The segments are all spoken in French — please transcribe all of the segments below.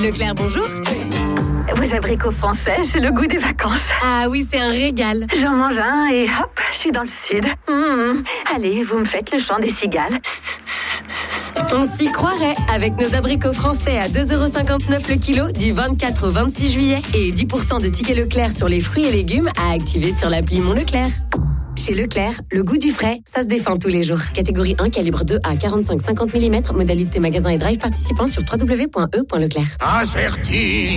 Leclerc, bonjour. Vos abricots français, c'est le goût des vacances. Ah oui, c'est un régal. J'en mange un et hop, je suis dans le sud. Allez, vous me faites le chant des cigales. On s'y croirait avec nos abricots français à 2,59€ le kilo du 24 au 26 juillet et 10% de tickets Leclerc sur les fruits et légumes à activer sur l'appli Mon Leclerc. Chez Leclerc, le goût du frais, ça se défend tous les jours. Catégorie 1, calibre 2 à 45-50 mm, modalité magasin et drive participant sur www.e.leclerc. Acerti.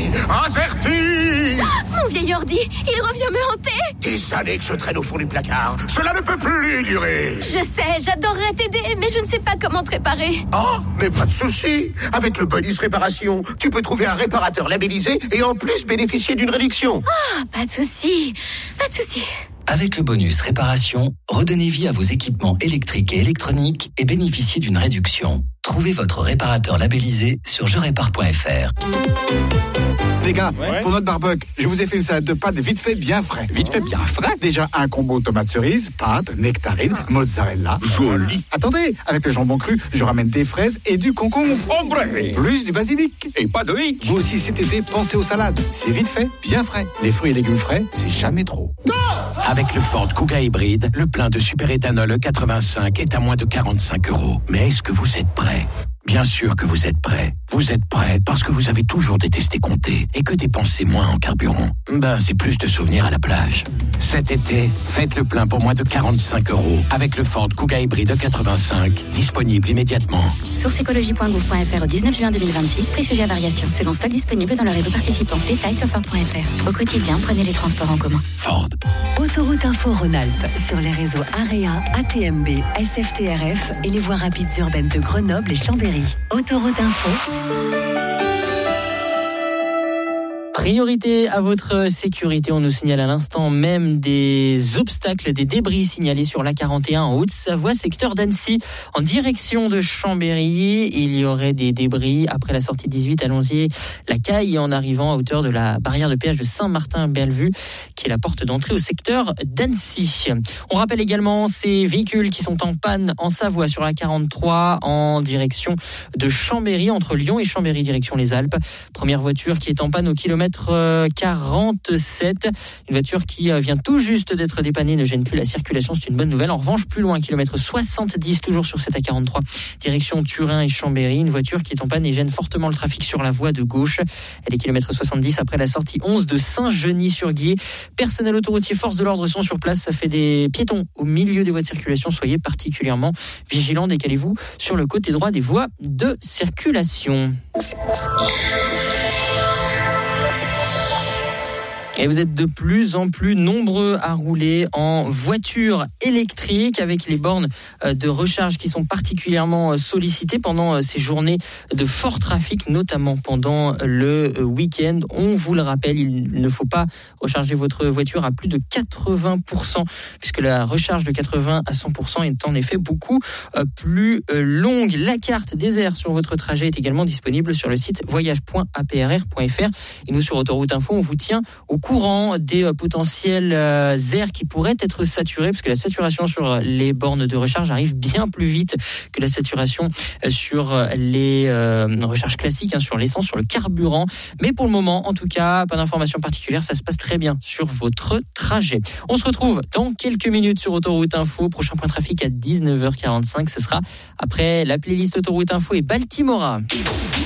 Mon vieil ordi, il revient me hanter. Des années que je traîne au fond du placard. Cela ne peut plus durer. Je sais, j'adorerais t'aider, mais je ne sais pas comment te réparer. Oh, mais pas de souci. Avec le bonus réparation, tu peux trouver un réparateur labellisé et en plus bénéficier d'une réduction. Ah, pas de souci. Avec le bonus réparation, redonnez vie à vos équipements électriques et électroniques et bénéficiez d'une réduction. Trouvez votre réparateur labellisé sur jerépare.fr. Les gars, pour notre barbecue, je vous ai fait une salade de pâtes vite fait bien frais. Vite fait bien frais? Déjà un combo tomate cerise, pâtes, nectarines, mozzarella. Joli. Attendez, avec le jambon cru, je ramène des fraises et du concombre. Ombre. Plus du basilic. Et pas de hic. Vous aussi cet été, pensez aux salades. C'est vite fait, bien frais. Les fruits et légumes frais, c'est jamais trop. Avec le Ford Kuga hybride, le plein de superéthanol E85 est à moins de 45€. Mais est-ce que vous êtes prêts ? Bien sûr que vous êtes prêts. Vous êtes prêts parce que vous avez toujours détesté compter et que dépenser moins en carburant, c'est plus de souvenirs à la plage. Cet été, faites le plein pour moins de 45€ avec le Ford Kuga hybride E85, disponible immédiatement. Source écologie.gouv.fr au 19 juin 2026, prix sujet à variation, selon stock disponible dans le réseau participant. Détails sur Ford.fr. Au quotidien, prenez les transports en commun. Ford. Autoroute Info Rhône-Alpes, sur les réseaux AREA, ATMB, SFTRF et les voies rapides urbaines de Grenoble et Chambéry. Autoroute Info. Priorité à votre sécurité, on nous signale à l'instant même des obstacles, des débris signalés sur l'A41 en Haute-Savoie, secteur d'Annecy, en direction de Chambéry. Il y aurait des débris après la sortie 18 à la Caille en arrivant à hauteur de la barrière de péage de Saint-Martin-Bellevue, qui est la porte d'entrée au secteur d'Annecy. On rappelle également ces véhicules qui sont en panne en Savoie sur l'A43 en direction de Chambéry, entre Lyon et Chambéry, direction les Alpes. Première voiture qui est en panne au kilomètre 47. Une voiture qui vient tout juste d'être dépannée, ne gêne plus la circulation, c'est une bonne nouvelle. En revanche, plus loin, kilomètre 70, toujours sur cette A43, direction Turin et Chambéry. Une voiture qui est en panne et gêne fortement le trafic sur la voie de gauche. Elle est kilomètre 70 après la sortie 11 de Saint-Genis-sur-Guiers. Personnel autoroutier, force de l'ordre sont sur place. Ça fait des piétons au milieu des voies de circulation. Soyez particulièrement vigilants. Décalez-vous sur le côté droit des voies de circulation. Et vous êtes de plus en plus nombreux à rouler en voiture électrique avec les bornes de recharge qui sont particulièrement sollicitées pendant ces journées de fort trafic, notamment pendant le week-end. On vous le rappelle, il ne faut pas recharger votre voiture à plus de 80%, puisque la recharge de 80 à 100% est en effet beaucoup plus longue. La carte des aires sur votre trajet est également disponible sur le site voyage.aprr.fr. Et nous, sur Autoroute Info, on vous tient au courant des potentiels aires qui pourraient être saturés, parce que la saturation sur les bornes de recharge arrive bien plus vite que la saturation sur les recharges classiques, sur l'essence, sur le carburant. Mais pour le moment, en tout cas, pas d'informations particulières, ça se passe très bien sur votre trajet. On se retrouve dans quelques minutes sur Autoroute Info. Prochain point trafic à 19h45, ce sera après la playlist Autoroute Info et Baltimora.